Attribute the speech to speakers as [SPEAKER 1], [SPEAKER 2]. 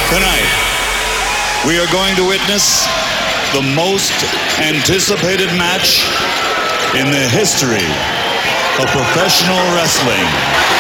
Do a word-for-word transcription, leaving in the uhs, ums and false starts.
[SPEAKER 1] Tonight, we are going to witness the most anticipated match in the history of professional wrestling.